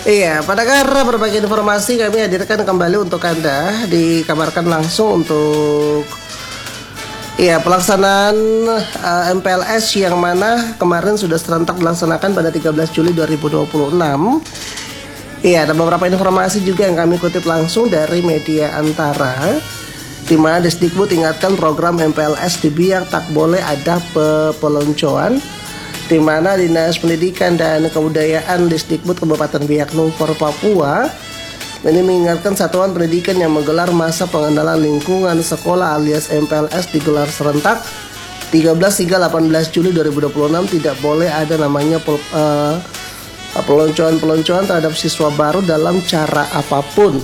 Iya, pada karena berbagai informasi kami hadirkan kembali untuk Anda, dikabarkan langsung untuk pelaksanaan MPLS yang mana kemarin sudah serentak dilaksanakan pada 13 Juli 2026. Iya, ada beberapa informasi juga yang kami kutip langsung dari media Antara, di mana Desdikbud ingatkan program MPLS di Biak tak boleh ada peloncoan, di mana Dinas Pendidikan dan Kebudayaan Desdikbud Kabupaten Biak Numfor Papua ini mengingatkan satuan pendidikan yang menggelar masa pengenalan lingkungan sekolah alias MPLS digelar serentak 13 hingga 18 Juli 2026 tidak boleh ada namanya peloncoan terhadap siswa baru dalam cara apapun.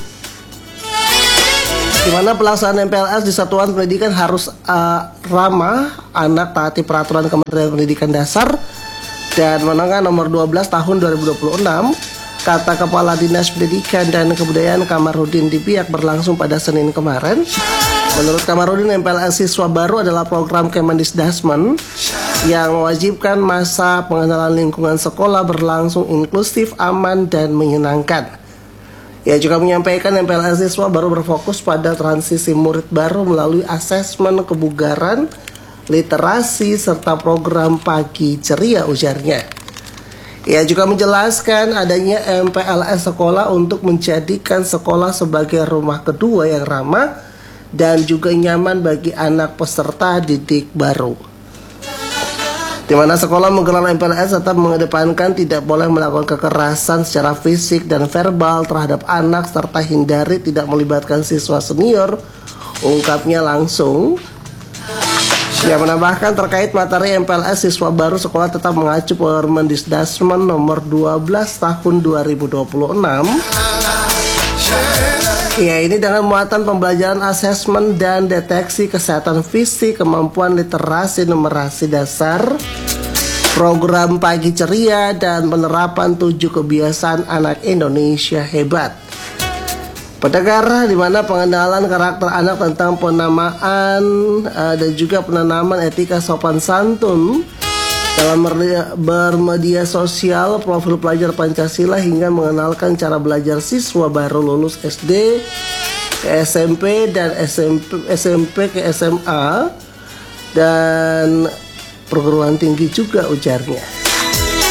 Di mana pelaksanaan MPLS di satuan pendidikan harus ramah anak, taati peraturan Kementerian Pendidikan Dasar dan Menengah nomor 12 tahun 2026, kata Kepala Dinas Pendidikan dan Kebudayaan Kamarudin di Biak berlangsung pada Senin kemarin. Menurut Kamarudin, MPLS siswa baru adalah program Kemendisdasmen yang mewajibkan masa pengenalan lingkungan sekolah berlangsung inklusif, aman, dan menyenangkan. Ia juga menyampaikan MPLS siswa baru berfokus pada transisi murid baru melalui asesmen kebugaran, literasi, serta program pagi ceria, ujarnya. Ia juga menjelaskan adanya MPLS sekolah untuk menjadikan sekolah sebagai rumah kedua yang ramah dan juga nyaman bagi anak peserta didik baru. Di mana sekolah menggelar MPLS tetap mengedepankan tidak boleh melakukan kekerasan secara fisik dan verbal terhadap anak serta hindari tidak melibatkan siswa senior, ungkapnya langsung. Yang menambahkan terkait materi MPLS siswa baru sekolah tetap mengacu Permendisdasmen nomor 12 tahun 2026. Ya, ini dengan muatan pembelajaran asesmen dan deteksi kesehatan fisik, kemampuan literasi numerasi dasar, program pagi ceria, dan penerapan 7 kebiasaan anak Indonesia hebat. Pendengar, di mana pengenalan karakter anak tentang penamaan dan juga penanaman etika sopan santun dalam bermedia sosial, profil pelajar Pancasila hingga mengenalkan cara belajar siswa baru lulus SD ke SMP dan SMP ke SMA dan perguruan tinggi juga, ujarnya.